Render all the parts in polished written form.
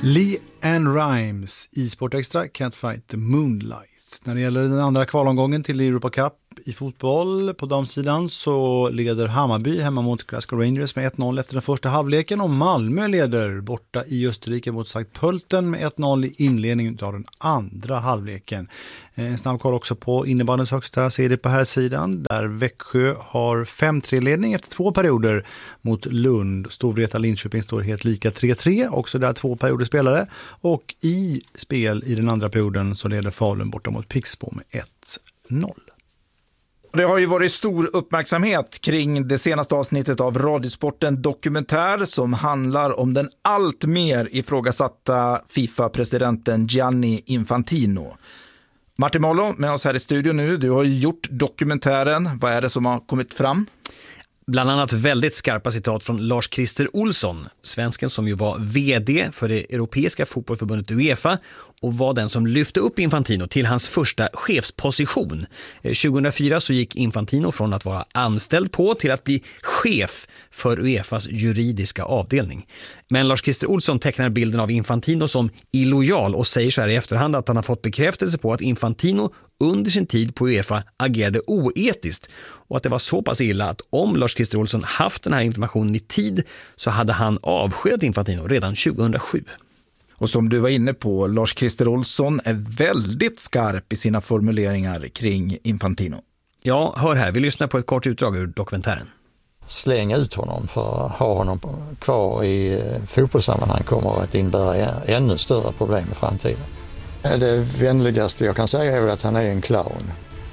Lee Ann Rimes i Sport Extra, Can't Fight the Moonlight. När det gäller den andra kvalomgången till Europa Cup i fotboll på damsidan så leder Hammarby hemma mot Glasgow Rangers med 1-0 efter den första halvleken, och Malmö leder borta i Österrike mot Sankt Pölten med 1-0 i inledningen av den andra halvleken. En snabb koll också på innebandyns högsta serie på här sidan, där Växjö har 5-3-ledning efter 2 perioder mot Lund. Storvreta Linköping står helt lika 3-3, också där 2 perioder spelare, och i spel i den andra perioden så leder Falun borta mot Pixbo med 1-0. Det har ju varit stor uppmärksamhet kring det senaste avsnittet av Radiosporten Dokumentär som handlar om den allt mer ifrågasatta FIFA-presidenten Gianni Infantino. Martin Molo med oss här i studion nu. Du har ju gjort dokumentären. Vad är det som har kommit fram? Bland annat väldigt skarpa citat från Lars-Christer Olsson, svensken som ju var vd för det europeiska fotbollförbundet UEFA och var den som lyfte upp Infantino till hans första chefsposition. 2004 så gick Infantino från att vara anställd på till att bli chef för UEFAs juridiska avdelning. Men Lars-Christer Olsson tecknar bilden av Infantino som illojal och säger så här i efterhand att han har fått bekräftelse på att Infantino under sin tid på UEFA agerade oetiskt och att det var så pass illa att om Lars-Christer Olsson haft den här informationen i tid så hade han avskedat Infantino redan 2007. Och som du var inne på, Lars-Christer Olsson är väldigt skarp i sina formuleringar kring Infantino. Ja, hör här. Vi lyssnar på ett kort utdrag ur dokumentären. Släng ut honom, för att ha honom kvar i fotbollssammanhang kommer att innebära ännu större problem i framtiden. Det vänligaste jag kan säga är att han är en clown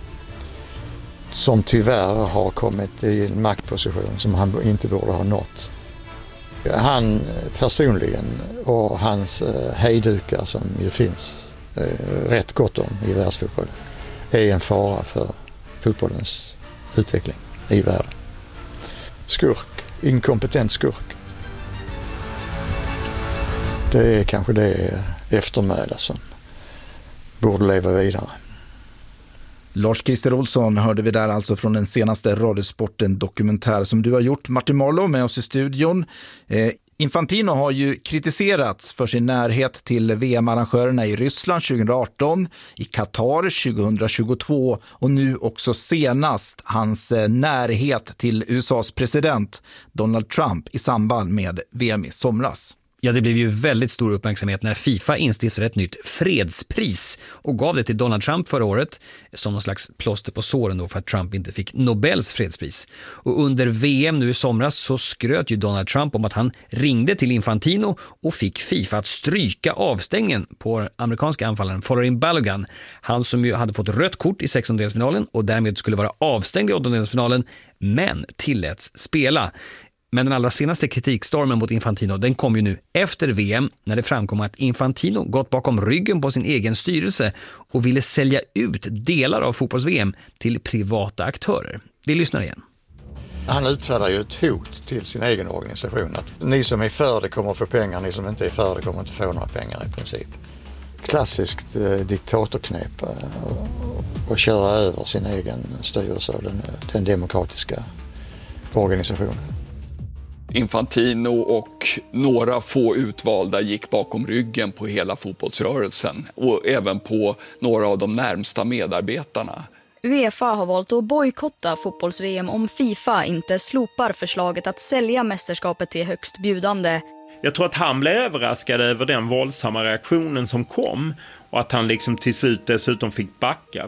som tyvärr har kommit i en maktposition som han inte borde ha nått. Han personligen och hans hejdukar som ju finns rätt gott om i världsfotbollen är en fara för fotbollens utveckling i världen. Skurk, inkompetent skurk. Det är kanske det eftermäle som borde leva vidare. Lars-Christer Olsson hörde vi där alltså från den senaste Radiosporten Dokumentär som du har gjort. Martin Marlow med oss i studion. Infantino har ju kritiserats för sin närhet till VM-arrangörerna i Ryssland 2018, i Qatar 2022 och nu också senast hans närhet till USAs president Donald Trump i samband med VM i somras. Ja, det blev ju väldigt stor uppmärksamhet när FIFA instiftade ett nytt fredspris och gav det till Donald Trump förra året som någon slags plåster på såren då för att Trump inte fick Nobels fredspris. Och under VM nu i somras så skröt ju Donald Trump om att han ringde till Infantino och fick FIFA att stryka avstängningen på amerikanska anfallaren Folarin Balogun. Han som ju hade fått rött kort i 16-delsfinalen och därmed skulle vara avstängd i 8-delsfinalen men tilläts spela. Men den allra senaste kritikstormen mot Infantino den kom ju nu efter VM när det framkom att Infantino gått bakom ryggen på sin egen styrelse och ville sälja ut delar av fotbolls-VM till privata aktörer. Vi lyssnar igen. Han utfärdar ju ett hot till sin egen organisation att ni som är för det kommer att få pengar, ni som inte är för det kommer inte få några pengar i princip. Klassiskt diktatorknep och köra över sin egen styrelse och den demokratiska organisationen. Infantino och några få utvalda gick bakom ryggen på hela fotbollsrörelsen och även på några av de närmsta medarbetarna. UEFA har valt att bojkotta fotbolls-VM om FIFA inte slopar förslaget att sälja mästerskapet till högst bjudande. Jag tror att han blev överraskad över den våldsamma reaktionen som kom och att han liksom till slut dessutom fick backa.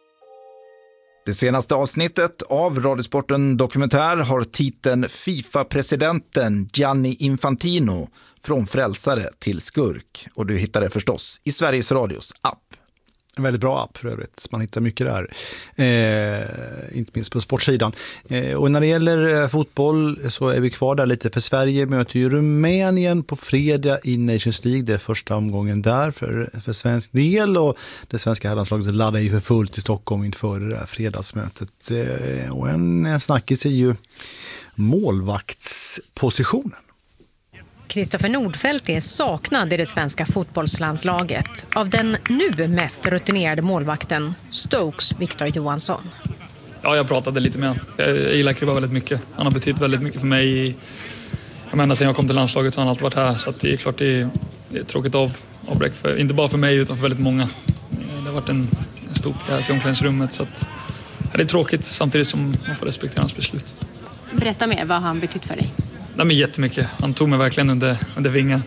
Det senaste avsnittet av Radiosporten Dokumentär har titeln FIFA-presidenten Gianni Infantino från frälsare till skurk. Och du hittar det förstås i Sveriges Radios app. En väldigt bra app för övrigt. Man hittar mycket där. Inte minst på sportsidan. Och när det gäller fotboll så är vi kvar där lite. För Sverige möter ju Rumänien på fredag i Nations League. Det är första omgången där för svensk del. Och det svenska herrlandslaget laddar ju för fullt i Stockholm inför det där fredagsmötet. Och en snackis är ju målvaktspositionen. Kristoffer Nordfeldt är saknad i det svenska fotbollslandslaget av den nu mest rutinerade målvakten, Stokes Victor Johansson. Ja, jag pratade lite med honom. Jag gillar Kribba väldigt mycket. Han har betytt väldigt mycket för mig. Jag menar, sen jag kom till landslaget så har han alltid varit här. Så att det är klart det det är ett tråkigt avbräck, inte bara för mig utan för väldigt många. Det har varit en stor pjäs i omklädningsrummet, så att, det är tråkigt samtidigt som man får respektera hans beslut. Berätta mer, vad har han betytt för dig? Nej, men jättemycket. Han tog mig verkligen under vingen.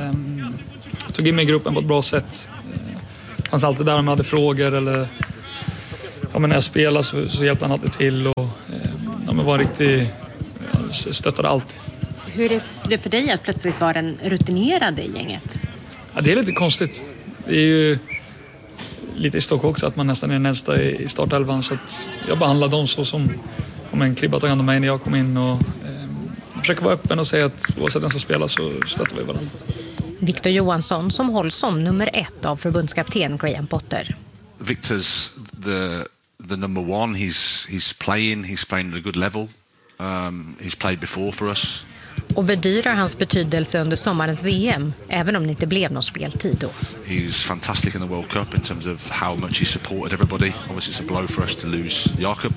Tog in mig i gruppen på ett bra sätt. Fanns alltid där om jag hade frågor eller men när jag spelade så hjälpte han alltid till och men var riktigt stöttade alltid. Hur är det för dig att plötsligt vara den rutinerade i gänget? Ja, det är lite konstigt. Det är ju lite i stock också att man nästan är den äldsta i startelvan, så att jag behandlar dem så som om en Kribba tog hand om mig när jag kom in och försöker vara öppen och säga att oavsett den som spelar så stöttar vi varandra. Victor Johansson som hålls som nummer 1 av förbundskapten Graham Potter. Victor's the number one. He's playing at a good level. He's played before for us. Och bedyrar hans betydelse under sommarens VM, även om det inte blev någon speltid då. He's fantastic in the World Cup in terms of how much he supported everybody. Obviously it's a blow for us to lose Jakob.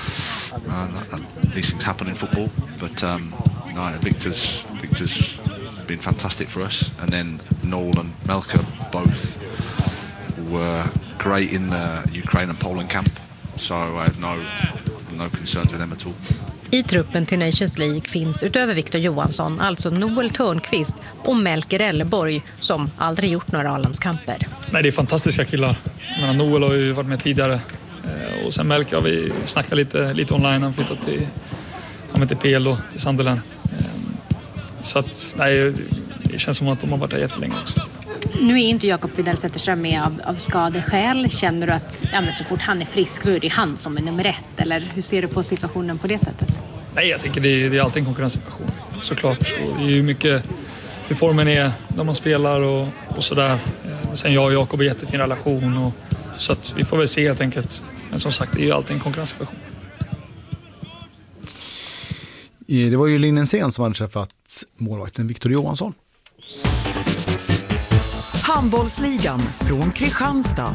These things happen in football, but Victor's been fantastic for us. And then Noel and Melker both were great in the Ukraine and Poland camp, so I have no concerns with them at all. I truppen till Nations League finns utöver Victor Johansson alltså Noel Törnqvist och Melker Elleborg som aldrig gjort några A-landskamper. Nej, det är fantastiska killar. Men Noel har ju varit med tidigare. Och sen Melker har vi snackat lite online. Han flyttat till PL och till Sunderland. Så att, nej, det känns som att de har varit där jättelänge också. Nu är inte Jakob Widell Zetterström med av skadeskäl. Känner du att men så fort han är frisk då är det han som är nummer 1? Eller hur ser du på situationen på det sättet? Nej, jag tycker det är alltid en konkurrenssituation. Såklart. Och det är ju mycket hur formen är när man spelar och sådär. Sen jag och Jakob har jättefin relation. Och, så att vi får väl se helt enkelt. Men som sagt, det är ju alltid en konkurrenssituation. Det var ju Linnensén som hade träffat målvakten Victor Johansson. Handbollsligan från Kristianstad.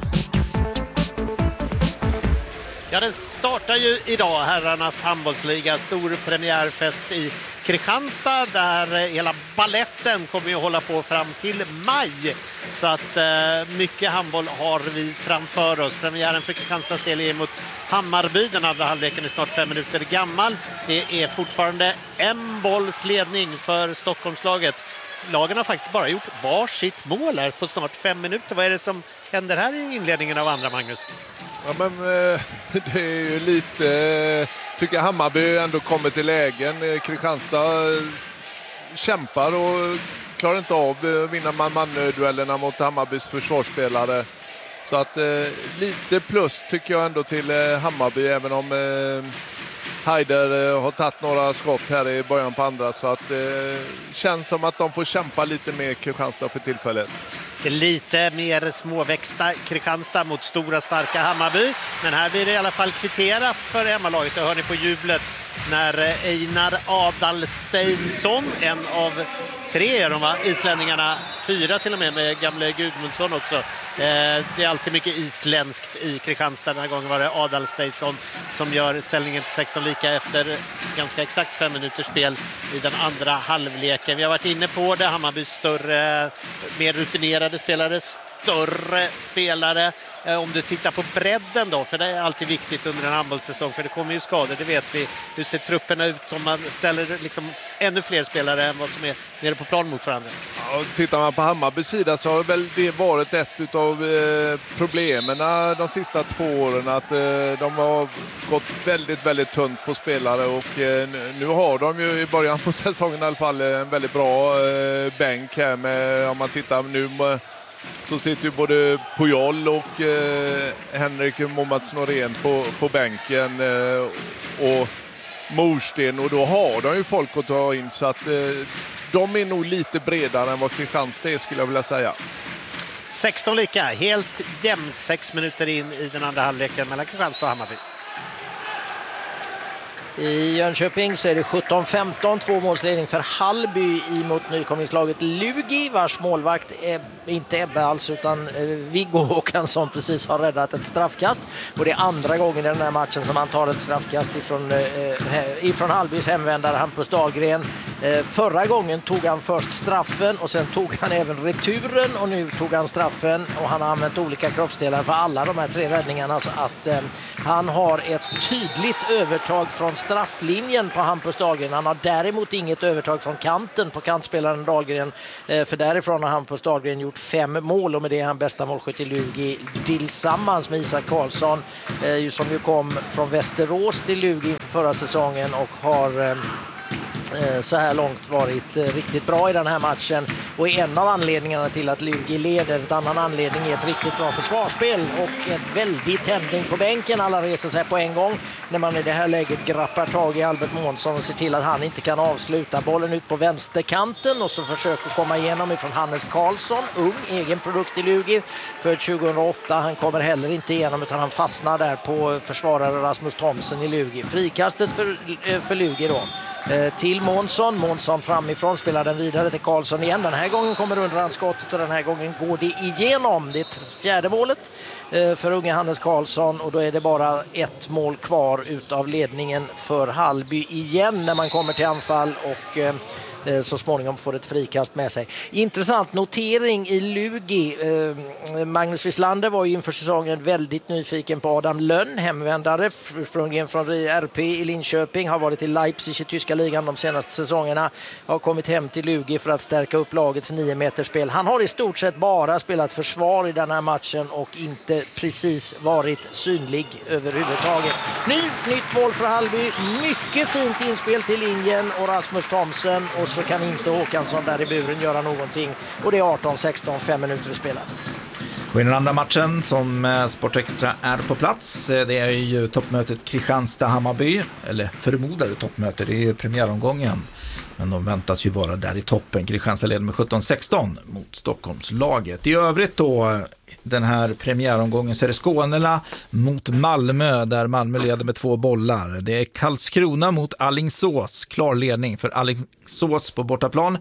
Ja, det startar ju idag herrarnas handbollsliga, stor premiärfest i Kristianstad där hela balletten kommer ju hålla på fram till maj. Så att mycket handboll har vi framför oss. Premiären för Kristianstads del är mot Hammarby. Den andra halvleken är snart 5 minuter gammal. Det är fortfarande en bolls ledning för Stockholmslaget. Lagen har faktiskt bara gjort varsitt mål här på snart 5 minuter. Vad är det som händer här i inledningen av andra, Magnus? Ja, men det är ju lite... tycker Hammarby ändå kommer till lägen. Kristianstad kämpar och klarar inte av att vinna man-man-duellerna mot Hammarbys försvarsspelare. Så att lite plus tycker jag ändå till Hammarby, även om Heider har tagit några skott här i början på andra, så att det känns som att de får kämpa lite med Kristianstad för tillfället. Det är lite mer småväxta Kristianstad mot stora starka Hammarby, men här blir det i alla fall kvitterat för hemmalaget. Det hör ni på jublet när Einar Adalsteinsson, en av 3 är de va? Islänningarna, 4 till och med gamle Gudmundsson också. Det är alltid mycket isländskt i Kristianstad. Den här gången var det Adalsteinsson som gör ställningen till 16 lika efter ganska exakt 5 minuters spel i den andra halvleken. Vi har varit inne på det, Hammarby större, mer rutinerade spelare, större spelare. Om du tittar på bredden då, för det är alltid viktigt under en handbollssäsong, för det kommer ju skador, det vet vi. Hur ser trupperna ut om man ställer liksom ännu fler spelare än vad som är nere på plan mot varandra? Ja, tittar man på Hammarbys sida så har väl det varit ett av problemen de sista 2 åren, att de har gått väldigt, väldigt tunt på spelare, och nu har de ju i början på säsongen i alla fall en väldigt bra bänk här med, om man tittar nu så sitter ju både Pujol och Henrik Momats Norén på bänken och Morsten, och då har de ju folk att ta in, så att de är nog lite bredare än vad Kristianstad är, skulle jag vilja säga. 16 lika, helt jämnt 6 minuter in i den andra halvleken mellan Kristianstad och Hammarby. I Jönköping så är det 17-15, 2-målsledning för Hallby emot nykomlingslaget Lugi, vars målvakt är inte Ebbe alls utan Viggo Håkansson precis har räddat ett straffkast. Och det är andra gången i den här matchen som han tar ett straffkast ifrån Hallbys hemvändare Hampus Dahlgren. Förra gången tog han först straffen och sen tog han även returen och nu tog han straffen och han har använt olika kroppsdelar för alla de här 3 räddningarna så att han har ett tydligt övertag från strafflinjen på Hampus Dahlgren. Han har däremot inget övertag från kanten på kantspelaren Dahlgren för därifrån har Hampus Dahlgren gjort 5 mål och med det är han bästa målskytt i Lugi tillsammans med Isak Karlsson som ju kom från Västerås till Lugi förra säsongen och har så här långt varit riktigt bra i den här matchen och är en av anledningarna till att Lugi leder. En annan anledning är ett riktigt bra försvarsspel och en väldig tändning på bänken. Alla reser sig på en gång när man i det här läget grappar tag i Albert Månsson och ser till att han inte kan avsluta. Bollen ut på vänsterkanten och så försöker komma igenom ifrån Hannes Karlsson, ung egen produkt i Lugi för 2008. Han kommer heller inte igenom utan han fastnar där på försvarare Rasmus Thomsen i Lugi. Frikastet för Lugi då. Till Månsson framifrån spelar den vidare till Karlsson igen. Den här gången kommer underhandskottet och den här gången går det igenom. Det är 4:e målet för unge Hannes Karlsson och då är det bara 1 mål kvar utav ledningen för Hallby igen när man kommer till anfall och så småningom får ett frikast med sig. Intressant notering i Lugi. Magnus Wislander var ju inför säsongen väldigt nyfiken på Adam Lönn, hemvändare ursprungligen från RP i Linköping, har varit i Leipzig i tyska ligan de senaste säsongerna, har kommit hem till Lugi för att stärka upp lagets 9-metersspel. Han har i stort sett bara spelat försvar i den här matchen och inte precis varit synlig överhuvudtaget. Nytt mål för Hallby, mycket fint inspel till linjen och Rasmus Thomsen och så kan inte Håkansson där i buren göra någonting och det är 18-16, 5 minuter spelade. Och i den andra matchen som Sportextra är på plats, det är ju toppmötet Kristianstad-Hammarby, eller förmodade toppmöte, det är ju premiäromgången. Men de väntas ju vara där i toppen. Kristianstad leder med 17-16 mot Stockholmslaget. I övrigt då, den här premiäromgången så är det Skånela mot Malmö där Malmö leder med 2 bollar. Det är Karlskrona mot Alingsås. Klar ledning för Alingsås på bortaplan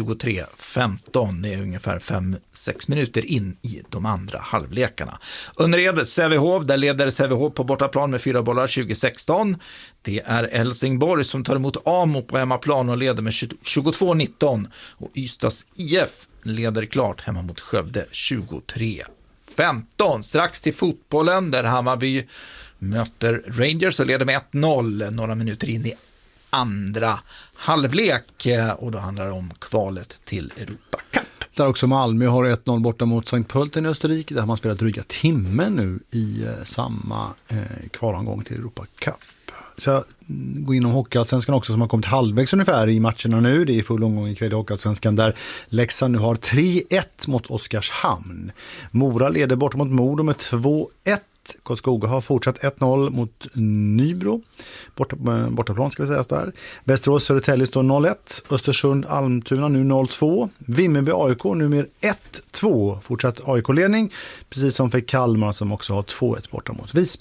23-15. Det är ungefär 5-6 minuter in i de andra halvlekarna. Önnered, Sävehof, där leder Sävehof på bortaplan med 4 bollar 2016. Det är Helsingborg som tar emot Amo på hemmaplan och leder med 22-19. Och Ystads IF leder klart hemma mot Skövde 23-15. Strax till fotbollen där Hammarby möter Rangers och leder med 1-0 några minuter in i andra halvlek. Och då handlar det om kvalet till Europa Cup. Där också Malmö har 1-0 borta mot St. Pölten i Österrike. Där har man spelat dryga timme nu i samma kvalomgång till Europa Cup. Så jag går in om Hockeyallsvenskan också som har kommit halvvägs ungefär i matcherna nu. Det är full omgång ikväll i Hockeyallsvenskan där Leksand nu har 3-1 mot Oskarshamn. Mora leder bort mot Modo med 2-1. Karlskoga har fortsatt 1-0 mot Nybro. Bortaplan ska vi säga där. Västerås Södertälje står 0-1. Östersund Almtuna nu 0-2. Vimmerby AIK nu med 1-2. Fortsatt AIK-ledning. Precis som för Kalmar som också har 2-1 borta mot Visby.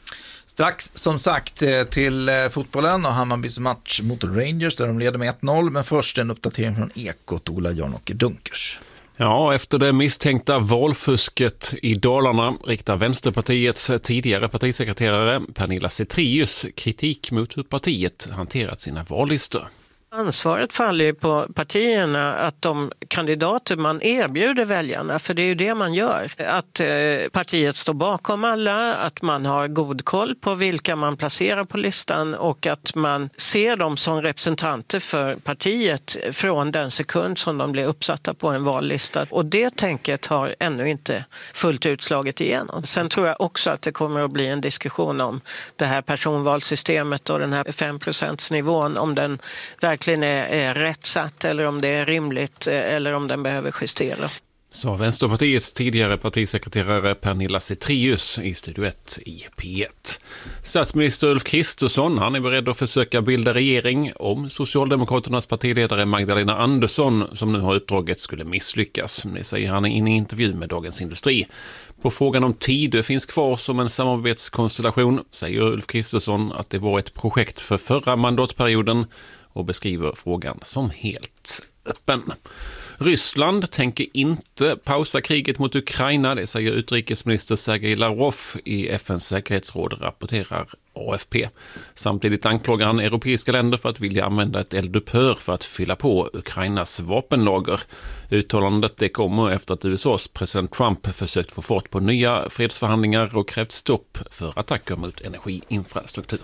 Strax som sagt till fotbollen och Hammarbys match mot Rangers där de leder med 1-0. Men först en uppdatering från Ekot, Ola Jarnåker Dunkers. Ja, efter det misstänkta valfusket i Dalarna riktar Vänsterpartiets tidigare partisekreterare Pernilla Cetrius kritik mot hur partiet hanterat sina vallistor. Ansvaret faller ju på partierna att de kandidater man erbjuder väljarna, för det är ju det man gör, att partiet står bakom alla, att man har god koll på vilka man placerar på listan och att man ser dem som representanter för partiet från den sekund som de blir uppsatta på en vallista. Och det tänket har ännu inte fullt utslaget igenom. Sen tror jag också att det kommer att bli en diskussion om det här personvalssystemet och den här 5%-nivån, om den verkligen är rätt satt eller om det är rimligt eller om den behöver justeras. Så Vänsterpartiets tidigare partisekreterare Pernilla Cetrius i Studio 1 i P1. Statsminister Ulf Kristersson, han är beredd att försöka bilda regering om Socialdemokraternas partiledare Magdalena Andersson, som nu har uppdraget, skulle misslyckas. Det säger han i en intervju med Dagens Industri. På frågan om tid finns kvar som en samarbetskonstellation säger Ulf Kristersson att det var ett projekt för förra mandatperioden och beskriver frågan som helt öppen. Ryssland tänker inte pausa kriget mot Ukraina, det säger utrikesminister Sergej Lavrov i FNs säkerhetsråd, rapporterar AFP. Samtidigt anklagar han europeiska länder för att vilja använda ett eldupphör för att fylla på Ukrainas vapenlager. Uttalandet det kommer efter att USAs president Trump försökt få fart på nya fredsförhandlingar och krävt stopp för attacker mot energiinfrastruktur.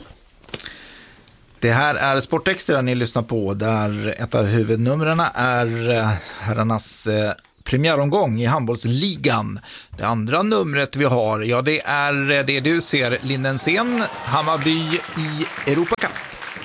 Det här är Sportextra ni lyssnar på, där ett av huvudnumren är herrarnas premiäromgång i handbollsligan. Det andra numret vi har, ja, det är det du ser, Lindensen, Hammarby i Europa Cup.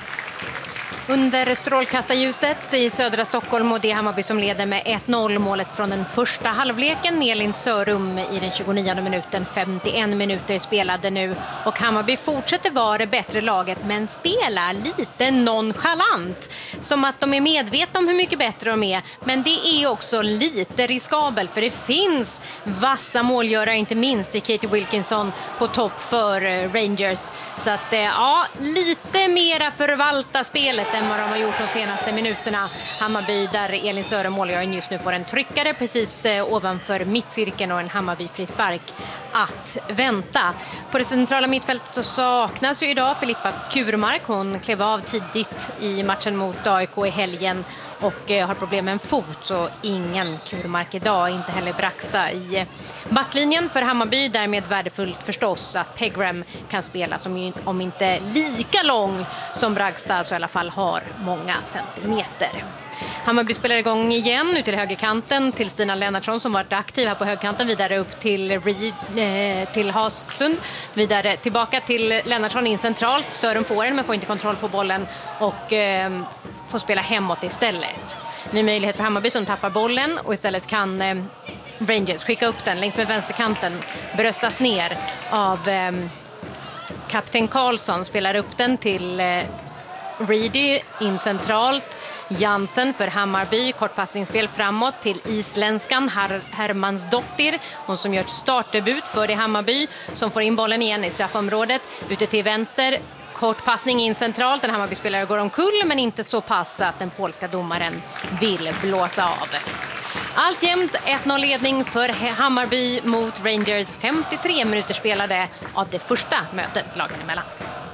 Under strålkastarljuset i södra Stockholm, och det är Hammarby som leder med 1-0. Målet från den första halvleken. Elin Sörum i den 29:e minuten, 51 minuter spelade nu. Och Hammarby fortsätter vara det bättre laget, men spelar lite nonchalant. Som att de är medvetna om hur mycket bättre de är. Men det är också lite riskabelt, för det finns vassa målgörare, inte minst i Katie Wilkinson på topp för Rangers. Så att ja, lite mera förvalta spelet än vad de har gjort de senaste minuterna. Hammarby, där Elin Sören, målgöraren, just nu får en tryckare precis ovanför mittcirkeln och en Hammarby frispark att vänta. På det centrala mittfältet så saknas ju idag Filippa Kurmark. Hon klev av tidigt i matchen mot AIK i helgen och har problem med en fot, så ingen Kurmark idag, inte heller Braxta i backlinjen för Hammarby. Därmed värdefullt förstås att Pegram kan spela, som om inte lika lång som Braxta så i alla fall har många centimeter. Hammarby spelar igång igen ut till högerkanten till Stina Lennartsson som varit aktiv här på högerkanten, vidare upp till Hassund, vidare tillbaka till Lennartsson in centralt. Sören får den men får inte kontroll på bollen och får spela hemåt istället. Ny möjlighet för Hammarby som tappar bollen, och istället kan Rangers skicka upp den längs med vänsterkanten, bröstas ner av kapten Karlsson, spelar upp den till Reedy in centralt. Jansen för Hammarby, kortpassningsspel framåt till isländskan Hermansdottir, hon som gör startdebut för det Hammarby, som får in bollen igen i straffområdet, ute till vänster, kortpassning in centralt. En Hammarby-spelare går omkull, men inte så pass att den polska domaren vill blåsa av. Alltjämt 1-0-ledning för Hammarby mot Rangers, 53 minuter spelade av det första mötet lagen emellan.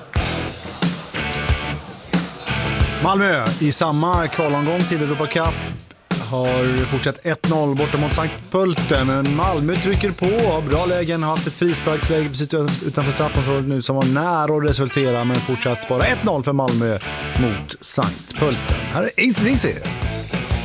Malmö i samma kvalomgång till Europa Cup har fortsatt 1-0 borta mot Sankt Pölten, men Malmö trycker på, har bra lägen, har haft ett frisparksläge precis utanför straffområdet nu som var nära att resultera, men fortsatt bara 1-0 för Malmö mot Sankt Pölten. Här är AC/DC.